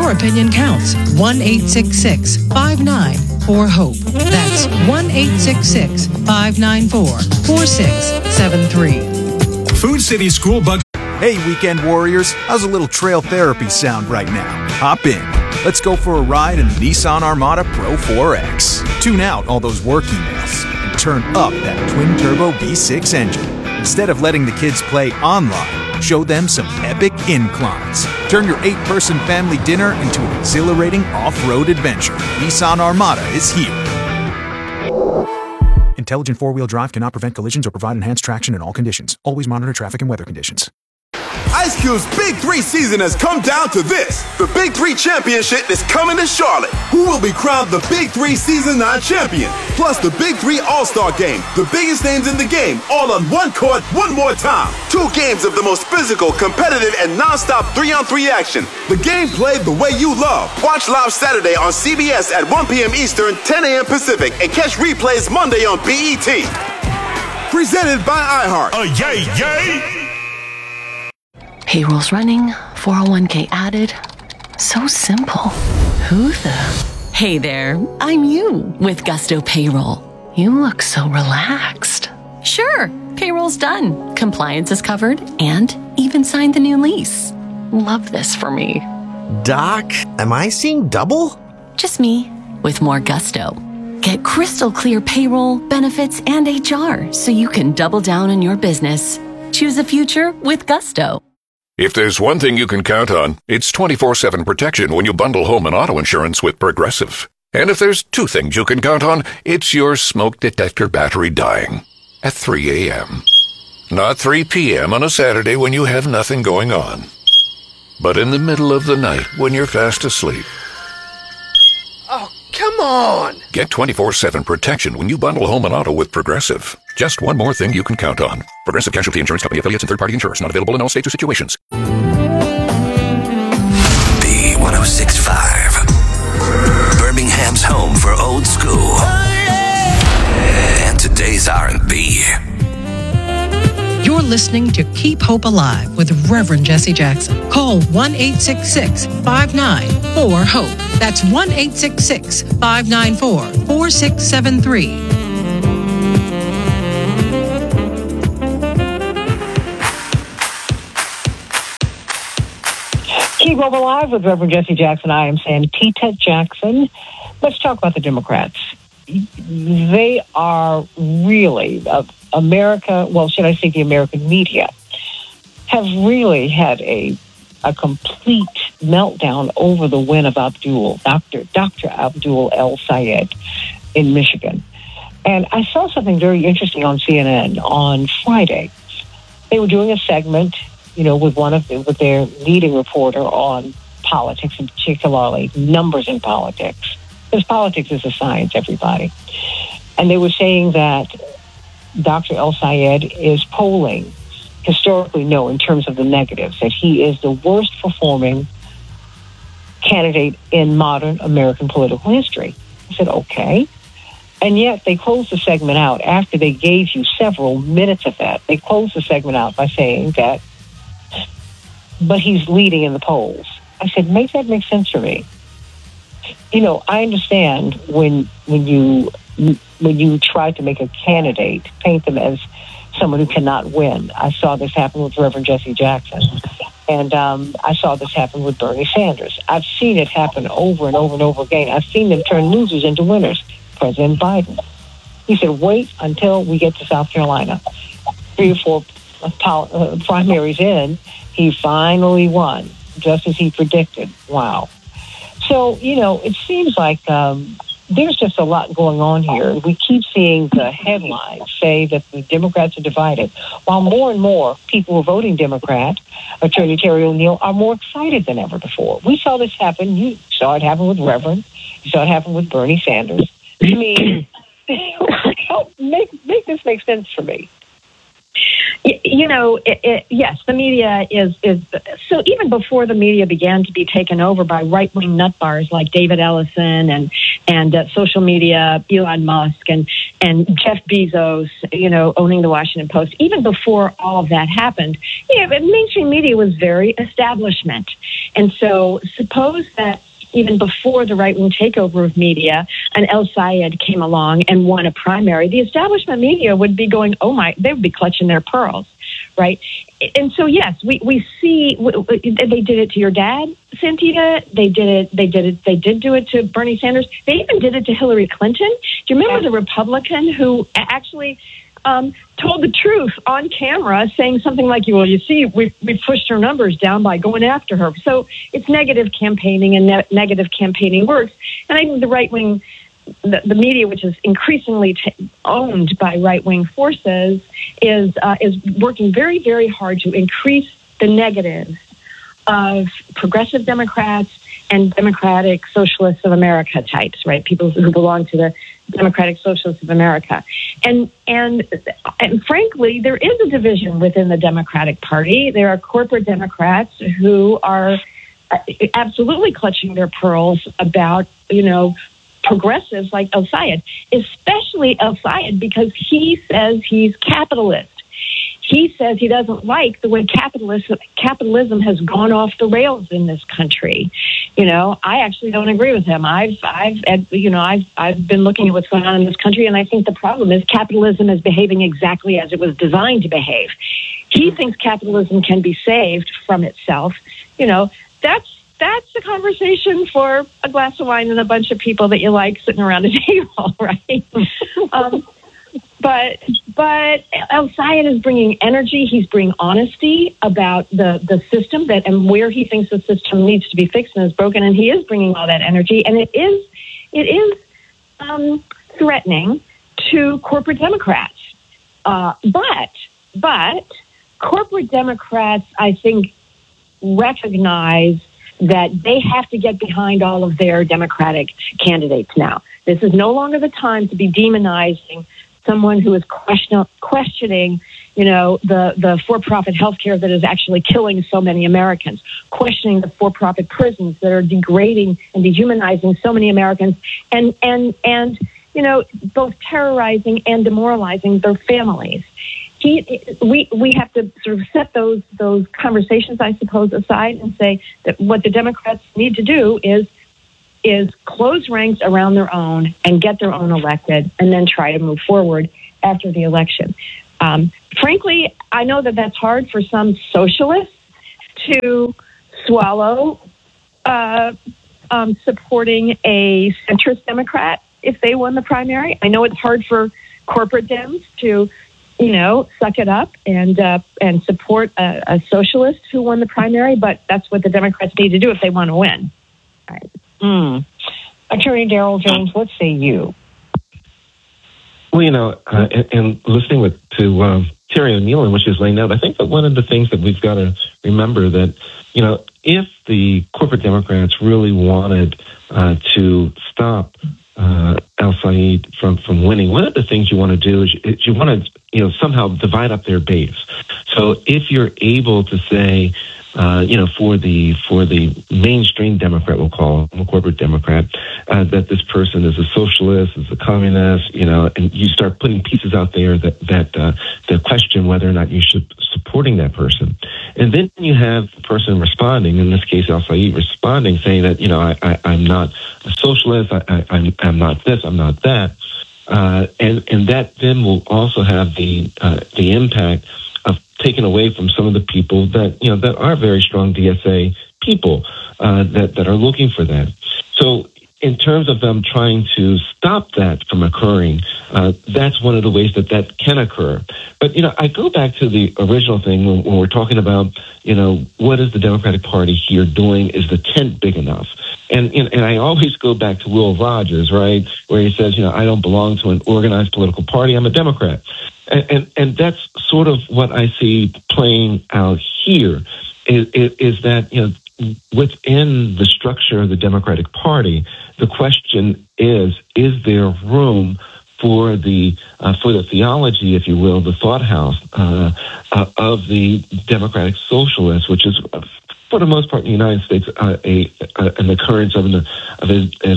Your opinion counts. 1-866-594-HOPE. That's 1-866-594-4673. Food City School Bus. Hey, weekend warriors, how's a little trail therapy sound right now? Hop in. Let's go for a ride in the Nissan Armada Pro 4X. Tune out all those work emails and turn up that twin-turbo V6 engine. Instead of letting the kids play online, show them some epic inclines. Turn your 8-person family dinner into an exhilarating off-road adventure. Nissan Armada is here. Intelligent four-wheel drive cannot prevent collisions or provide enhanced traction in all conditions. Always monitor traffic and weather conditions. Ice Cube's Big 3 season has come down to this. The Big 3 Championship is coming to Charlotte. Who will be crowned the Big 3 Season 9 champion? Plus the Big 3 All-Star Game. The biggest names in the game, all on one court, one more time. 2 games of the most physical, competitive, and non-stop 3-on-3 action. The game played the way you love. Watch live Saturday on CBS at 1 p.m. Eastern, 10 a.m. Pacific, and catch replays Monday on BET. Presented by iHeart. Yay, yay! Payroll's running, 401k added. So simple. Who the? Hey there, I'm you with Gusto Payroll. You look so relaxed. Sure, payroll's done. Compliance is covered and even signed the new lease. Love this for me. Doc, am I seeing double? Just me with more gusto. Get crystal clear payroll, benefits, and HR so you can double down on your business. Choose a future with Gusto. If there's one thing you can count on, it's 24/7 protection when you bundle home and auto insurance with Progressive. And if there's 2 things you can count on, it's your smoke detector battery dying at 3 a.m. Not 3 p.m. on a Saturday when you have nothing going on, but in the middle of the night when you're fast asleep. Oh, come on! Get 24/7 protection when you bundle home and auto with Progressive. Just one more thing you can count on. Progressive Casualty Insurance Company affiliates and third-party insurers. Not available in all states or situations. B106.5. Birmingham's home for old school. And today's R&B. You're listening to Keep Hope Alive with Reverend Jesse Jackson. Call 1-866-594-HOPE. That's 1-866-594-4673. Keep Hope Alive with Reverend Jesse Jackson. I am Santita Jackson. Let's talk about the Democrats. They are really, America, well, should I say the American media, have really had a complete meltdown over the win of Dr. Abdul El-Sayed in Michigan. And I saw something very interesting on CNN on Friday. They were doing a segment, with their leading reporter on politics, and particularly numbers in politics. Because politics is a science, everybody. And they were saying that Dr. El-Sayed is polling, historically, in terms of the negatives, that he is the worst performing candidate in modern American political history. I said, okay. And yet they closed the segment out after they gave you several minutes of that. They closed the segment out by saying that, but he's leading in the polls. I said, make that make sense for me. I understand when you try to make a candidate, paint them as someone who cannot win. I saw this happen with Reverend Jesse Jackson. And I saw this happen with Bernie Sanders. I've seen it happen over and over and over again. I've seen them turn losers into winners. President Biden. He said, wait until we get to South Carolina. 3 or 4 primaries in, he finally won, just as he predicted. Wow. So, it seems like there's just a lot going on here. We keep seeing the headlines say that the Democrats are divided, while more and more people who are voting Democrat, Attorney Terry O'Neill, are more excited than ever before. We saw this happen. You saw it happen with Reverend. You saw it happen with Bernie Sanders. I mean, make this make sense for me. Yes, the media is so. Even before the media began to be taken over by right-wing nutbars like David Ellison and social media, Elon Musk and Jeff Bezos, owning the Washington Post. Even before all of that happened, mainstream media was very establishment, And so suppose that even before the right-wing takeover of media, and El Sayed came along and won a primary, the establishment media would be going, oh my, they would be clutching their pearls, right? And so, yes, we see, they did it to your dad, Santita. They did do it to Bernie Sanders. They even did it to Hillary Clinton. Do you remember the Republican who actually told the truth on camera, saying something like, well, you see, we pushed her numbers down by going after her. So it's negative campaigning, and negative campaigning works. And I think the right-wing, the media, which is increasingly owned by right-wing forces, is working very, very hard to increase the negatives of progressive Democrats and Democratic Socialists of America types, right? People who belong to the Democratic Socialists of America. And frankly, there is a division within the Democratic Party. There are corporate Democrats who are absolutely clutching their pearls about, progressives like El Sayed, especially El Sayed, because he says he's capitalist. He says he doesn't like the way capitalism has gone off the rails in this country. I actually don't agree with him. I've been looking at what's going on in this country, and I think the problem is capitalism is behaving exactly as it was designed to behave. He thinks capitalism can be saved from itself. That's a conversation for a glass of wine and a bunch of people that you like sitting around a table, right? But El Sayed is bringing energy. He's bringing honesty about the system and where he thinks the system needs to be fixed and is broken. And he is bringing all that energy. And it is threatening to corporate Democrats. But corporate Democrats, I think, recognize that they have to get behind all of their Democratic candidates now. This is no longer the time to be demonizing someone who is questioning, the for-profit healthcare that is actually killing so many Americans, questioning the for-profit prisons that are degrading and dehumanizing so many Americans, and both terrorizing and demoralizing their families. We have to sort of set those conversations, I suppose, aside and say that what the Democrats need to do is close ranks around their own and get their own elected, and then try to move forward after the election. Frankly, I know that that's hard for some socialists to swallow, supporting a centrist Democrat if they won the primary. I know it's hard for corporate Dems to, suck it up and support a socialist who won the primary, but that's what the Democrats need to do if they want to win. All right. Attorney Daryl Jones, what say you? Well, and listening to Terry O'Neill and what she's laying out, I think that one of the things that we've got to remember that, if the corporate Democrats really wanted to stop El Sayed from winning, one of the things you want to do is you want to, somehow divide up their base. So if you're able to say, for the mainstream Democrat, we'll call him a corporate Democrat, that this person is a socialist, is a communist, and you start putting pieces out there that question whether or not you should supporting that person. And then you have the person responding, in this case, El Sayed responding, saying that, I'm not a socialist, I'm not this, I'm not that. And that then will also have the impact of taken away from some of the people that, that are very strong DSA people, that are looking for that. So in terms of them trying to stop that from occurring, that's one of the ways that can occur. But, I go back to the original thing when we're talking about, what is the Democratic Party here doing? Is the tent big enough? And I always go back to Will Rogers, right, where he says, I don't belong to an organized political party. I'm a Democrat. And that's sort of what I see playing out here is that, within the structure of the Democratic Party, the question is there room for the theology, if you will, the thought house of the Democratic Socialists, which is, for the most part, in the United States, an occurrence of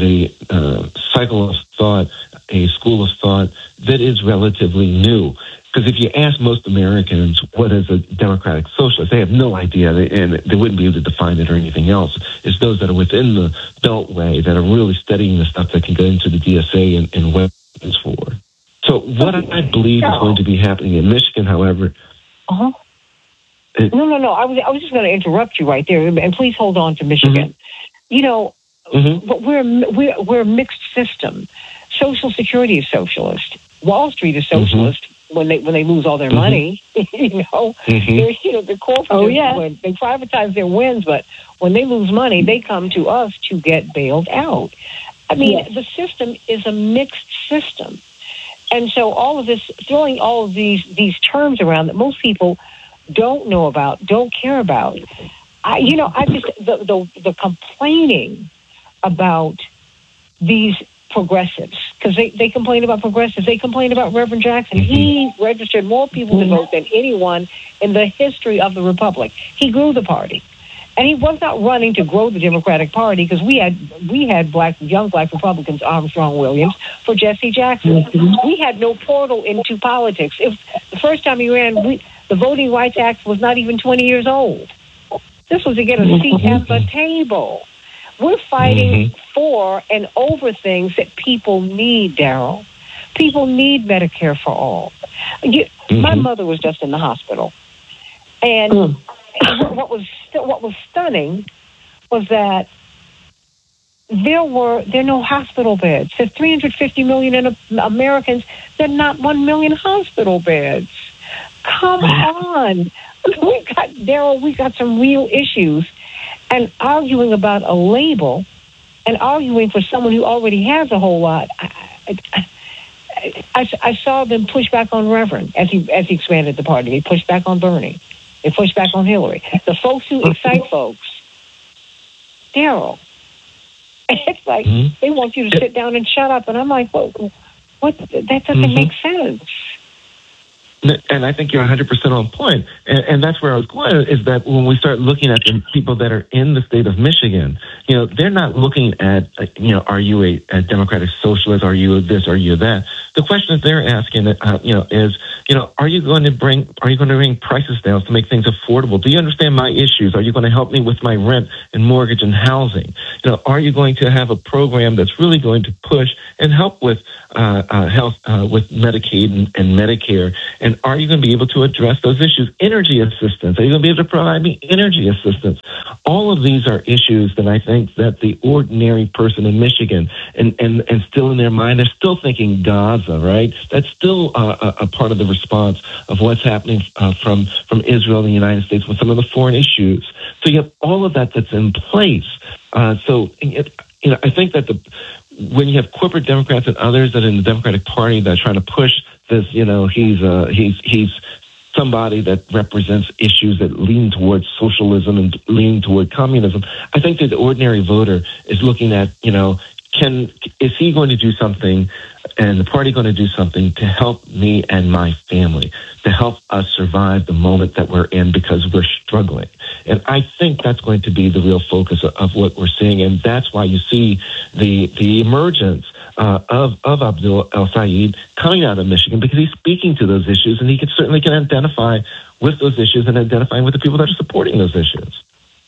a cycle of thought, a school of thought that is relatively new. Because if you ask most Americans what is a democratic socialist, they have no idea, and they wouldn't be able to define it or anything else. It's those that are within the Beltway that are really studying the stuff that can go into the DSA and weapons for. So what I believe is going to be happening in Michigan, however... No. I was just going to interrupt you right there, and please hold on to Michigan. But we're a mixed system. Social Security is socialist. Wall Street is socialist when they lose all their money. The corporates when they privatize their wins, but when they lose money, they come to us to get bailed out. I mean, the system is a mixed system, and so all of this, throwing all of these terms around that most people don't know about, don't care about. The complaining about these progressives, because they complain about progressives. They complain about Reverend Jackson. He registered more people to vote than anyone in the history of the Republic. He grew the party. And he was not running to grow the Democratic Party, because we had young black Republicans, Armstrong Williams, for Jesse Jackson. We had no portal into politics. The first time he ran, the Voting Rights Act was not even 20 years old. This was to get a seat at the table. We're fighting for and over things that people need, Daryl. People need Medicare for all. My mother was just in the hospital. And what was stunning was that there are no hospital beds. There's 350 million Americans. There are not 1 million hospital beds. Come on. We got some real issues. And arguing about a label and arguing for someone who already has a whole lot, I saw them push back on Reverend as he expanded the party. They pushed back on Bernie. They pushed back on Hillary. The folks who excite folks, Daryl, it's like they want you to sit down and shut up. And I'm like, what? That doesn't make sense. And I think you're 100% on point. And that's where I was going, is that when we start looking at the people that are in the state of Michigan, they're not looking at, are you a democratic socialist? Are you this? Are you that? The questions they're asking, is, are you going to bring prices down to make things affordable? Do you understand my issues? Are you going to help me with my rent and mortgage and housing? Are you going to have a program that's really going to push and help with health, with Medicaid and Medicare? And are you going to be able to address those issues? Energy assistance. Are you going to be able to provide me energy assistance? All of these are issues that I think that the ordinary person in Michigan and still in their mind, they're still thinking Gaza, right? That's still a part of the response of what's happening from Israel and the United States with some of the foreign issues. So you have all of that that's in place. I think that when you have corporate Democrats and others that are in the Democratic Party that are trying to push this, he's somebody that represents issues that lean towards socialism and lean toward communism. I think that the ordinary voter is looking at, is he going to do something and the party going to do something to help me and my family, to help us survive the moment that we're in because we're struggling. And I think that's going to be the real focus of what we're seeing. And that's why you see the emergence of Abdul El-Sayed coming out of Michigan, because he's speaking to those issues and he certainly can identify with those issues and identifying with the people that are supporting those issues.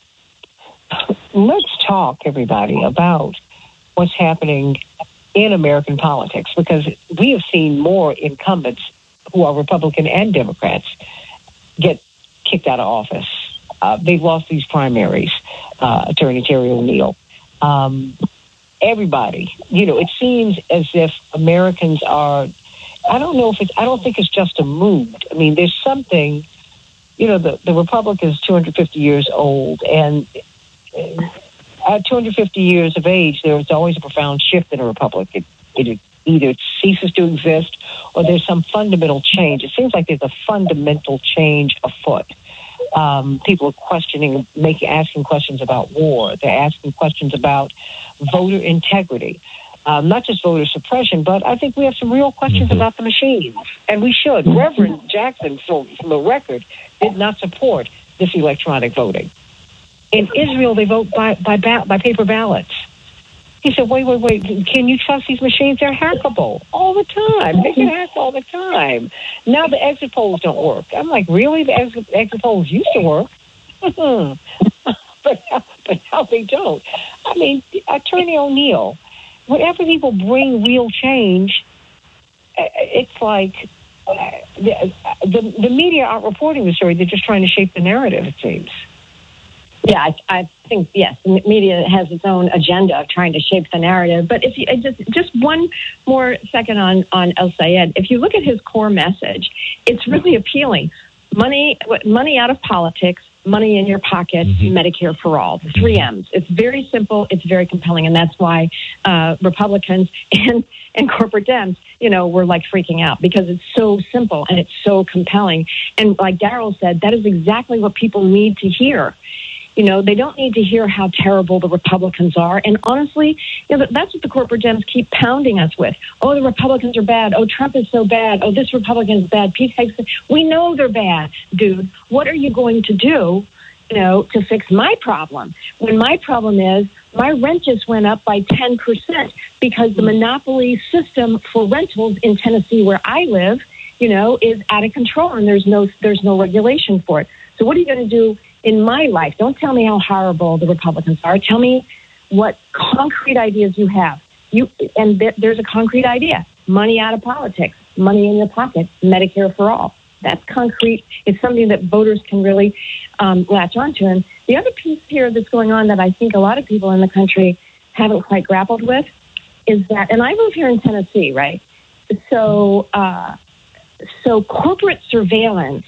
Let's talk, everybody, about what's happening in American politics, because we have seen more incumbents who are Republican and Democrats get kicked out of office. They've lost these primaries, Attorney Terry O'Neill. Everybody, it seems as if Americans are, I don't think it's just a mood. I mean, there's something, the Republic is 250 years old, and at 250 years of age, there's always a profound shift in a republic. It either ceases to exist or there's some fundamental change. It seems like there's a fundamental change afoot. People are questioning, asking questions about war. They're asking questions about voter integrity, not just voter suppression, but I think we have some real questions about the machines, and we should. Reverend Jackson, from the record, did not support this electronic voting. In Israel, they vote by paper ballots. He said, wait, can you trust these machines? They're hackable all the time. They get hacked all the time. Now the exit polls don't work. I'm like, really? The exit polls used to work. but now they don't. I mean, Attorney O'Neill, whenever people bring real change, it's like the media aren't reporting the story. They're just trying to shape the narrative, it seems. Yeah, I think, yes, the media has its own agenda of trying to shape the narrative. But if you just one more second on El Sayed, if you look at his core message, it's really appealing. Money out of politics, money in your pocket, Medicare for all, the 3 M's. It's very simple. It's very compelling. And that's why Republicans and corporate Dems, were like freaking out because it's so simple and it's so compelling. And like Daryl said, that is exactly what people need to hear. They don't need to hear how terrible the Republicans are. And honestly, that's what the corporate Dems keep pounding us with. Oh, the Republicans are bad. Oh, Trump is so bad. Oh, this Republican is bad. Pete Hegseth. We know they're bad, dude. What are you going to do, to fix my problem? When my problem is my rent just went up by 10% because the monopoly system for rentals in Tennessee, where I live, is out of control and there's no regulation for it. So what are you going to do in my life? Don't tell me how horrible the Republicans are. Tell me what concrete ideas you have. There's a concrete idea. Money out of politics, money in your pocket, Medicare for all. That's concrete. It's something that voters can really latch onto. And the other piece here that's going on that I think a lot of people in the country haven't quite grappled with is that, and I live here in Tennessee, right? So corporate surveillance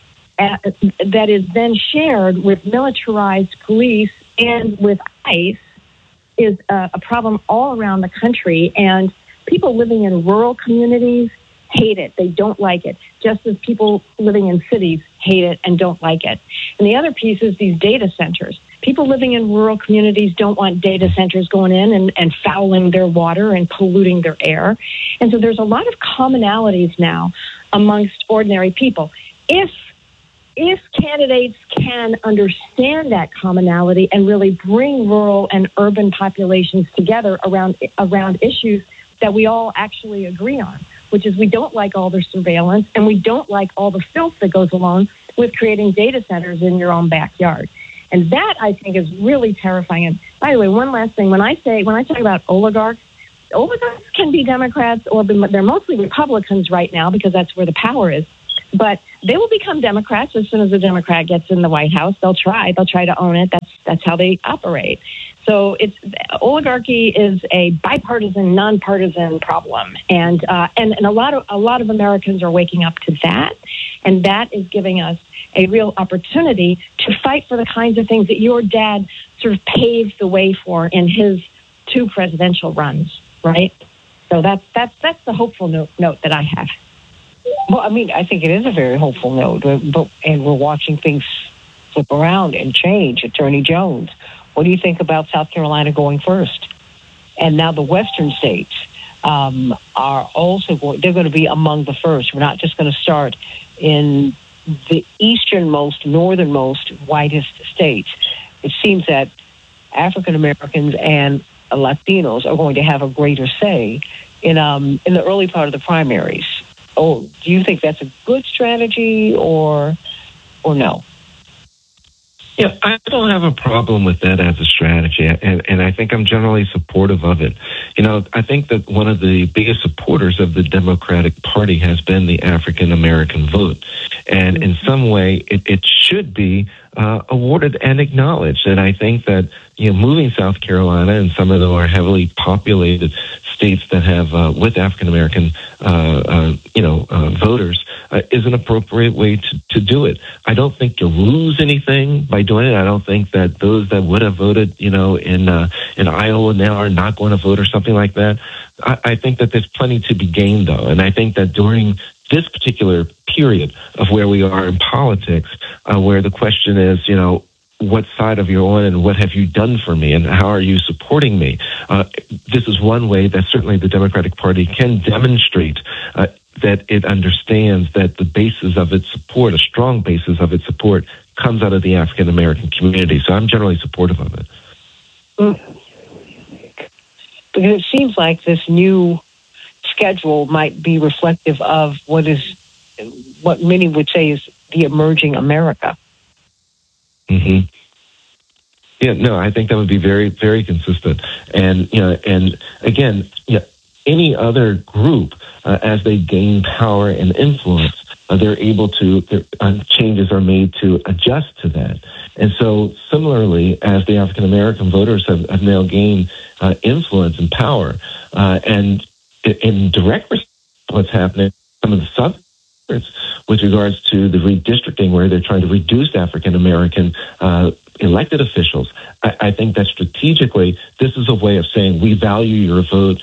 that is then shared with militarized police and with ICE is a problem all around the country. And people living in rural communities hate it. They don't like it. Just as people living in cities hate it and don't like it. And the other piece is these data centers. People living in rural communities don't want data centers going in and fouling their water and polluting their air. And so there's a lot of commonalities now amongst ordinary people. If candidates can understand that commonality and really bring rural and urban populations together around issues that we all actually agree on, which is we don't like all the surveillance and we don't like all the filth that goes along with creating data centers in your own backyard. And that, I think, is really terrifying. And by the way, one last thing. When I talk about oligarchs can be Democrats or they're mostly Republicans right now because that's where the power is. But they will become Democrats as soon as a Democrat gets in the White House. They'll try to own it. That's how they operate. So oligarchy is a bipartisan, nonpartisan problem, and a lot of Americans are waking up to that, and that is giving us a real opportunity to fight for the kinds of things that your dad sort of paved the way for in his 2 presidential runs, right? So that's the hopeful note that I have. Well, I mean, I think it is a very hopeful note, and we're watching things flip around and change. Attorney Jones, what do you think about South Carolina going first? And now the western states are also they're going to be among the first. We're not just going to start in the easternmost, northernmost, whitest states. It seems that African Americans and Latinos are going to have a greater say in the early part of the primaries. Oh, do you think that's a good strategy or no? Yeah, I don't have a problem with that as a strategy, and I think I'm generally supportive of it. I think that one of the biggest supporters of the Democratic Party has been the African American vote, and in some way it should be awarded and acknowledged. And I think that moving South Carolina and some of the more heavily populated states that have with African American voters is an appropriate way to do it. I don't think you lose anything by doing it. I don't think that those that would have voted, in Iowa now are not going to vote or something like that. I think that there's plenty to be gained, though, and I think that during this particular period of where we are in politics, where the question is, what side of you're on and what have you done for me and how are you supporting me? This is one way that certainly the Democratic Party can demonstrate that it understands that the basis of its support, a strong basis of its support, comes out of the African American community. So I'm generally supportive of it. Because it seems like this new schedule might be reflective of what many would say is the emerging America. Mm-hmm. Yeah, no, I think that would be very, very consistent. And, and again, any other group, as they gain power and influence, they're able to, changes are made to adjust to that. And so similarly, as the African American voters have now gained influence and power, and in direct response to what's happening, some of the subgroups with regards to the redistricting, where they're trying to reduce African American elected officials, I think that strategically, this is a way of saying we value your vote.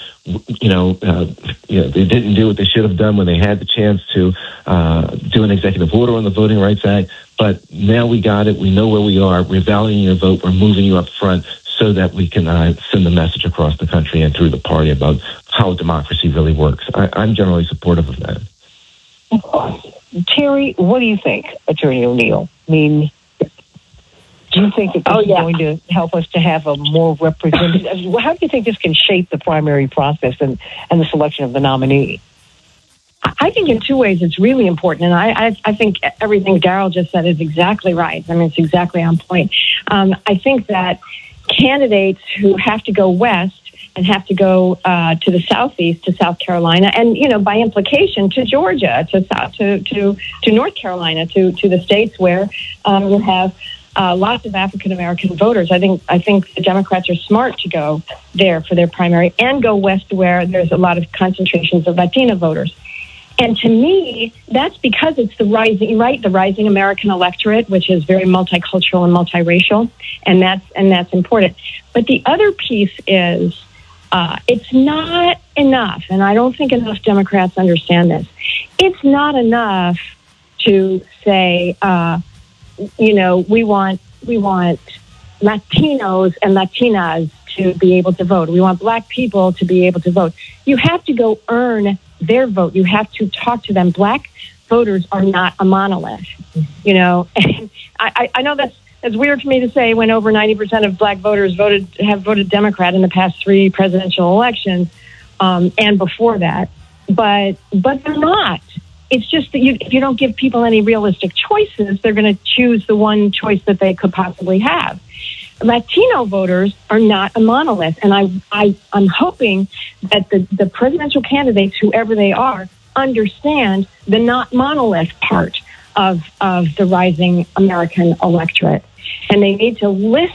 They didn't do what they should have done when they had the chance to do an executive order on the Voting Rights Act. But now we got it. We know where we are. We're valuing your vote. We're moving you up front so that we can send the message across the country and through the party about how democracy really works. I'm generally supportive of that. Terry, what do you think, Attorney O'Neill? I mean, do you think that this is going to help us to have a more representative? How do you think this can shape the primary process and the selection of the nominee? I think in two ways it's really important, and I think everything Darrell just said is exactly right. I mean, it's exactly on point. I think that candidates who have to go west and have to go to the southeast, to South Carolina, and by implication to Georgia, to North Carolina, to the states where you have lots of African American voters. I think the Democrats are smart to go there for their primary and go west where there's a lot of concentrations of Latina voters. And to me, that's because it's the rising American electorate, which is very multicultural and multiracial, and that's important. But the other piece is it's not enough, and I don't think enough Democrats understand this. It's not enough to say, we want Latinos and Latinas to be able to vote. We want Black people to be able to vote. You have to go earn their vote. You have to talk to them. Black voters are not a monolith, And I know that's weird for me to say when over 90% of Black voters have voted Democrat in the past 3 presidential elections, and before that, but they're not. It's just that if you don't give people any realistic choices, they're going to choose the one choice that they could possibly have. Latino voters are not a monolith, and I'm hoping that the presidential candidates, whoever they are, understand the not monolith part of the rising American electorate, and they need to listen